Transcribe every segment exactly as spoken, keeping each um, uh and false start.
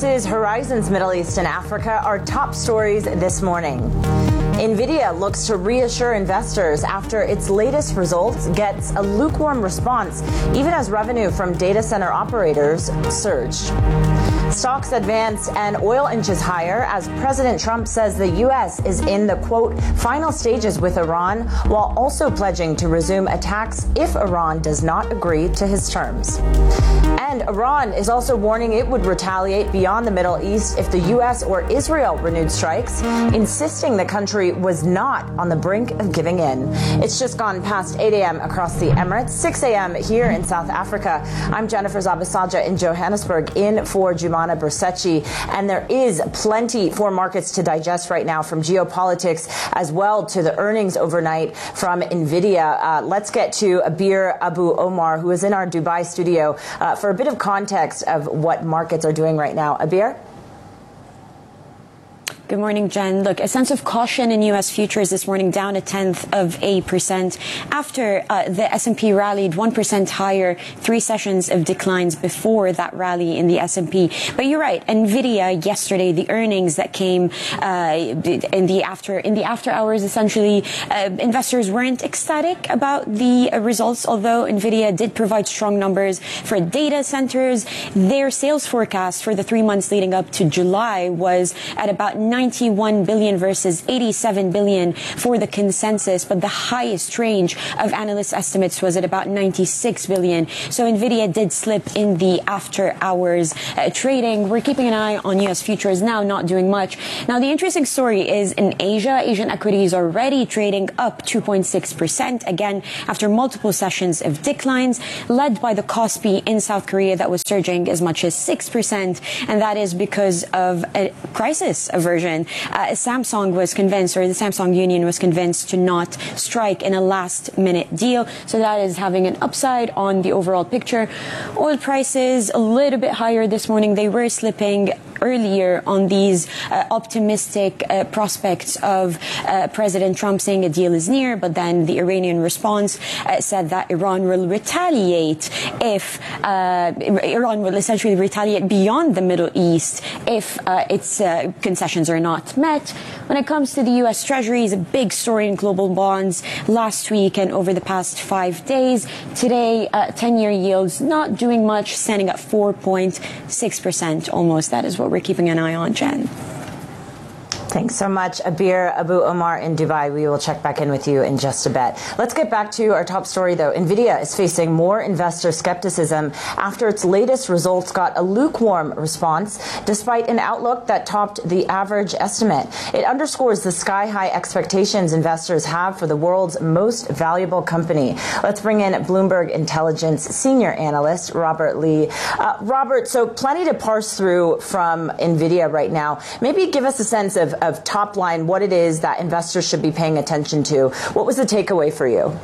This is Horizons Middle East and Africa, our top stories this morning. NVIDIA looks to reassure investors after its latest results gets a lukewarm response, even as revenue from data center operators surged. Stocks advanced and oil inches higher as President Trump says the U S is in the, quote, final stages with Iran, while also pledging to resume attacks if Iran does not agree to his terms. And Iran is also warning it would retaliate beyond the Middle East if the U S or Israel renewed strikes, insisting the country was not on the brink of giving in. It's just gone past eight a.m. across the Emirates, six a.m. here in South Africa. I'm Jennifer Zabasaja in Johannesburg, in for Jumana Bersechi, and there is plenty for markets to digest right now, from geopolitics as well to the earnings overnight from NVIDIA. Uh, let's get to Abir Abu Omar, who is in our Dubai studio, uh, for a bit of context of what markets are doing right now. Abir? Good morning, Jen. Look, a sense of caution in U S futures this morning, down a tenth of a percent after uh, the S and P rallied one percent higher, three sessions of declines before that rally in the S and P. But you're right, NVIDIA yesterday, the earnings that came uh, in the after in the after hours, essentially, uh, investors weren't ecstatic about the uh, results, although NVIDIA did provide strong numbers for data centers. Their sales forecast for the three months leading up to July was at about ninety-one billion versus eighty-seven billion for the consensus, but the highest range of analyst estimates was at about ninety-six billion. So NVIDIA did slip in the after hours uh, trading. We're keeping an eye on U S futures now, not doing much. Now, the interesting story is in Asia. Asian equities already trading up two point six percent, again, after multiple sessions of declines, led by the Kospi in South Korea that was surging as much as six percent, and that is because of a crisis aversion. Uh, Samsung was convinced, or the Samsung Union was convinced, to not strike in a last-minute deal. So that is having an upside on the overall picture. Oil prices a little bit higher this morning. They were slipping earlier on these uh, optimistic uh, prospects of uh, President Trump saying a deal is near, but then the Iranian response uh, said that Iran will retaliate if uh, Iran will essentially retaliate beyond the Middle East if uh, its uh, concessions are not met. When it comes to the U S Treasuries, a big story in global bonds last week and over the past five days. Today, uh, ten-year yields not doing much, standing at four point six percent almost. That is what we're keeping an eye on, Jen. Thanks so much, Abir Abu Omar in Dubai. We will check back in with you in just a bit. Let's get back to our top story, though. NVIDIA is facing more investor skepticism after its latest results got a lukewarm response, despite an outlook that topped the average estimate. It underscores the sky-high expectations investors have for the world's most valuable company. Let's bring in Bloomberg Intelligence senior analyst Robert Lee. Uh, Robert, so plenty to parse through from NVIDIA right now. Maybe give us a sense of of top line, what it is that investors should be paying attention to. What was the takeaway for you?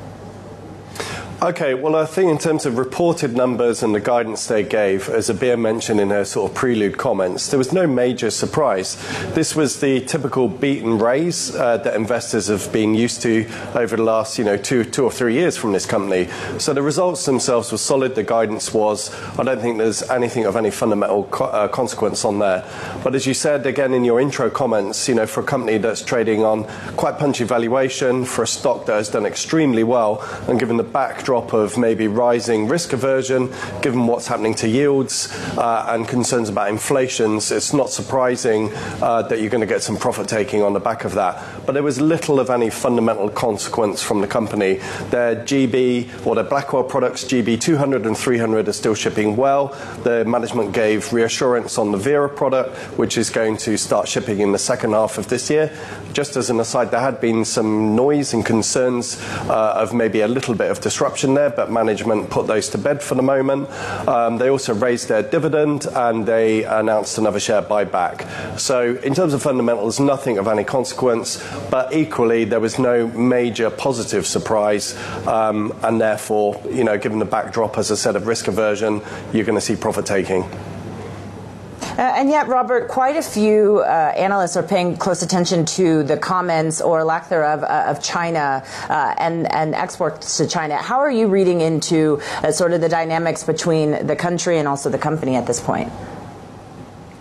Okay, well, I think in terms of reported numbers and the guidance they gave, as Abir mentioned in her sort of prelude comments, there was no major surprise. This was the typical beat and raise uh, that investors have been used to over the last, you know, two, two or three years from this company. So the results themselves were solid. The guidance was. I don't think there's anything of any fundamental co uh, consequence on there. But as you said again in your intro comments, you know, for a company that's trading on quite punchy valuation, for a stock that has done extremely well, and given the backdrop of maybe rising risk aversion, given what's happening to yields uh, and concerns about inflations, it's not surprising uh, that you're going to get some profit taking on the back of that. But there was little of any fundamental consequence from the company. Their G B, or their Blackwell products, G B two hundred and three hundred, are still shipping well. The management gave reassurance on the Vera product, which is going to start shipping in the second half of this year. Just as an aside, there had been some noise and concerns uh, of maybe a little bit of disruption there, but management put those to bed for the moment. Um, they also raised their dividend and they announced another share buyback. So in terms of fundamentals, nothing of any consequence, but equally there was no major positive surprise, um, and therefore, you know, given the backdrop, as I said, of risk aversion, you're going to see profit taking. Uh, and yet, Robert, quite a few uh, analysts are paying close attention to the comments or lack thereof uh, of China uh, and, and exports to China. How are you reading into uh, sort of the dynamics between the country and also the company at this point?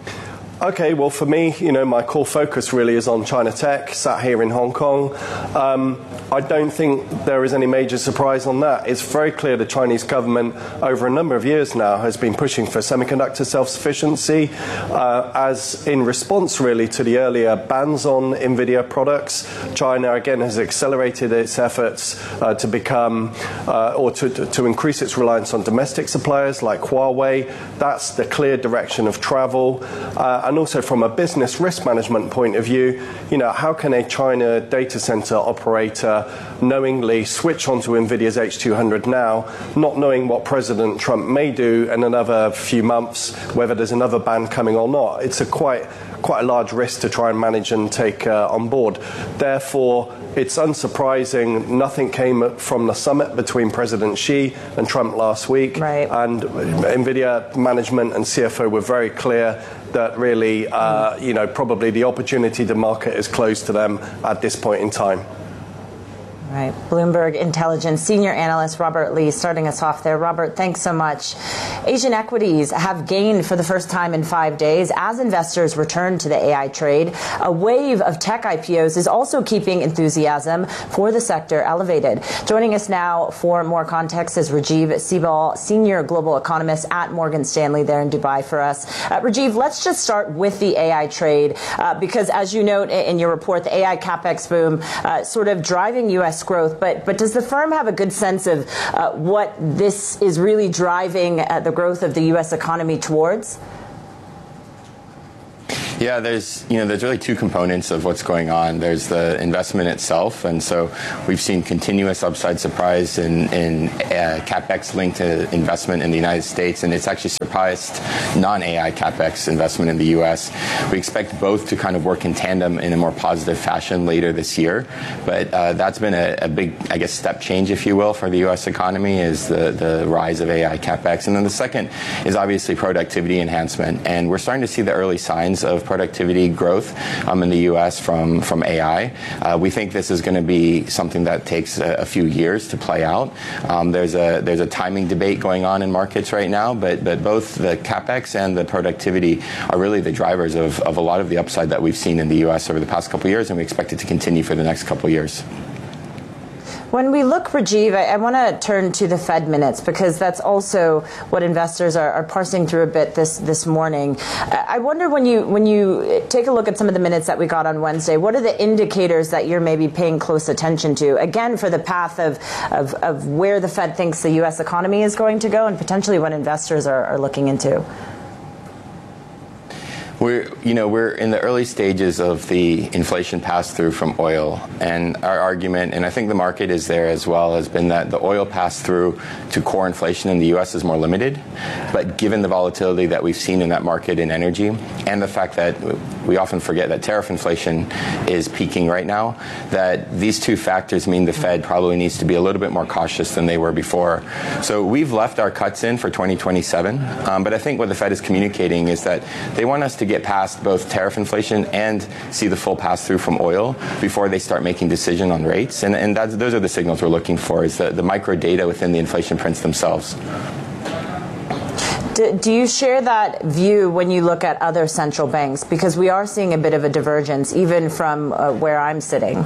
Okay, well, for me, you know, my core focus really is on China Tech, sat here in Hong Kong. Um, I don't think there is any major surprise on that. It's very clear the Chinese government, over a number of years now, has been pushing for semiconductor self-sufficiency uh, as in response, really, to the earlier bans on NVIDIA products. China, again, has accelerated its efforts uh, to become, uh, or to, to increase its reliance on domestic suppliers like Huawei. That's the clear direction of travel. Uh, And also from a business risk management point of view, you know, how can a China data center operator knowingly switch onto NVIDIA's H two hundred now, not knowing what President Trump may do in another few months, whether there's another ban coming or not? It's a quite quite a large risk to try and manage and take uh, on board. Therefore, it's unsurprising nothing came from the summit between President Xi and Trump last week. Right. And NVIDIA management and C F O were very clear that really, uh, you know, probably the opportunity to market is closed to them at this point in time. Right. Bloomberg Intelligence senior analyst Robert Lee starting us off there. Robert, thanks so much. Asian equities have gained for the first time in five days as investors return to the A I trade. A wave of tech I P Os is also keeping enthusiasm for the sector elevated. Joining us now for more context is Rajiv Sibal, senior global economist at Morgan Stanley there in Dubai for us. Uh, Rajiv, let's just start with the A I trade uh, because, as you note in your report, the A I capex boom uh, sort of driving U S growth, but but does the firm have a good sense of uh, what this is really driving uh, the growth of the U S economy towards? Yeah, there's you know there's really two components of what's going on. There's the investment itself, and so we've seen continuous upside surprise in, in uh, capex linked to investment in the United States, and it's actually surpassed non-A I capex investment in the U S. We expect both to kind of work in tandem in a more positive fashion later this year, but uh, that's been a, a big, I guess, step change, if you will, for the U S economy is the, the rise of A I capex. And then the second is obviously productivity enhancement, and we're starting to see the early signs of productivity growth um, in the U S from, from A I. Uh, we think this is going to be something that takes a, a few years to play out. Um, there's a there's a timing debate going on in markets right now, but but both the capex and the productivity are really the drivers of, of a lot of the upside that we've seen in the U S over the past couple of years, and we expect it to continue for the next couple of years. When we look, Rajiv, I, I want to turn to the Fed minutes because that's also what investors are, are parsing through a bit this this morning. I wonder when you when you take a look at some of the minutes that we got on Wednesday, what are the indicators that you're maybe paying close attention to? Again, for the path of of, of where the Fed thinks the U S economy is going to go, and potentially what investors are, are looking into. We're, you know, we're in the early stages of the inflation pass-through from oil, and our argument, and I think the market is there as well, has been that the oil pass-through to core inflation in the U S is more limited. But given the volatility that we've seen in that market in energy, and the fact that we often forget that tariff inflation is peaking right now, that these two factors mean the Fed probably needs to be a little bit more cautious than they were before. So we've left our cuts in for twenty twenty-seven, um, but I think what the Fed is communicating is that they want us to get past both tariff inflation and see the full pass-through from oil before they start making decision on rates. And, and that's, those are the signals we're looking for, is the, the micro data within the inflation prints themselves. Do, do you share that view when you look at other central banks? Because we are seeing a bit of a divergence, even from uh, where I'm sitting.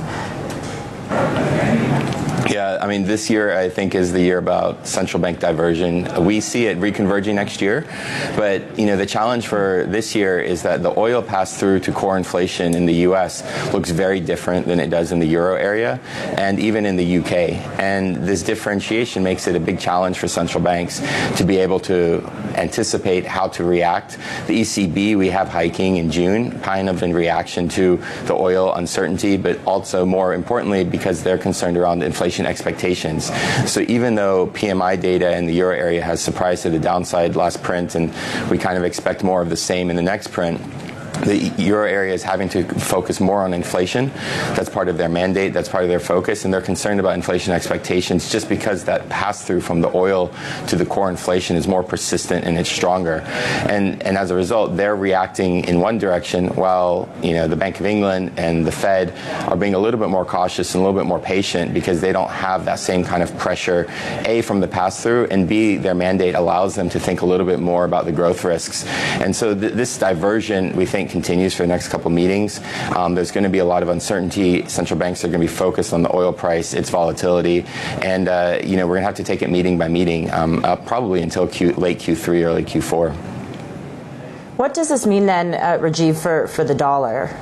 Yeah, I mean, this year, I think, is the year about central bank diversion. We see it reconverging next year. But, you know, the challenge for this year is that the oil pass-through to core inflation in the U S looks very different than it does in the euro area and even in the U K. And this differentiation makes it a big challenge for central banks to be able to anticipate how to react. The E C B, we have hiking in June, kind of in reaction to the oil uncertainty, but also more importantly because they're concerned around inflation expectations. So even though P M I data in the euro area has surprised to the downside last print, and we kind of expect more of the same in the next print, the euro area is having to focus more on inflation. That's part of their mandate. That's part of their focus. And they're concerned about inflation expectations just because that pass-through from the oil to the core inflation is more persistent and it's stronger. And, and as a result, they're reacting in one direction while, you know, the Bank of England and the Fed are being a little bit more cautious and a little bit more patient because they don't have that same kind of pressure, A, from the pass-through, and B, their mandate allows them to think a little bit more about the growth risks. And so th- this diversion, we think, continues for the next couple meetings. Um, there's going to be a lot of uncertainty. Central banks are going to be focused on the oil price, its volatility, and uh, you know we're going to have to take it meeting by meeting, um, uh, probably until Q, late Q three, early Q four. What does this mean then, uh, Rajiv, for, for the dollar?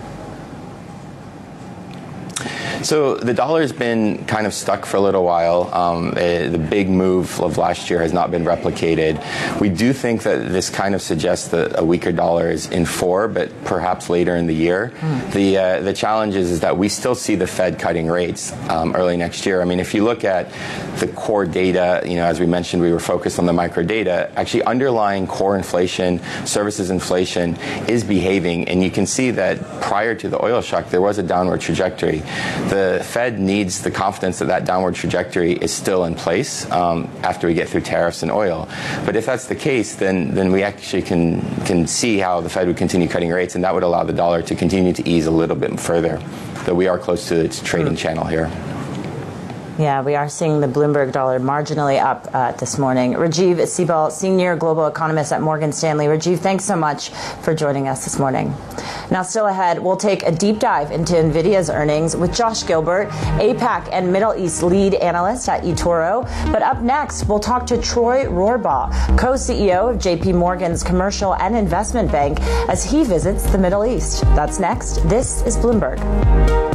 So the dollar has been kind of stuck for a little while. Um, uh, the big move of last year has not been replicated. We do think that this kind of suggests that a weaker dollar is in for, but perhaps later in the year. Mm. The uh, the challenge is, is that we still see the Fed cutting rates um, early next year. I mean, if you look at the core data, you know, as we mentioned, we were focused on the micro data. Actually, underlying core inflation, services inflation is behaving, and you can see that prior to the oil shock, there was a downward trajectory. The Fed needs the confidence that that downward trajectory is still in place um, after we get through tariffs and oil. But if that's the case, then then we actually can can see how the Fed would continue cutting rates, and that would allow the dollar to continue to ease a little bit further. Though we are close to its trading channel here. Yeah, we are seeing the Bloomberg dollar marginally up uh, this morning. Rajiv Sibal, Senior Global Economist at Morgan Stanley. Rajiv, thanks so much for joining us this morning. Now, still ahead, we'll take a deep dive into NVIDIA's earnings with Josh Gilbert, APAC and Middle East lead analyst at eToro. But up next, we'll talk to Troy Rohrbaugh, co-C E O of J P Morgan's Commercial and Investment Bank, as he visits the Middle East. That's next. This is Bloomberg.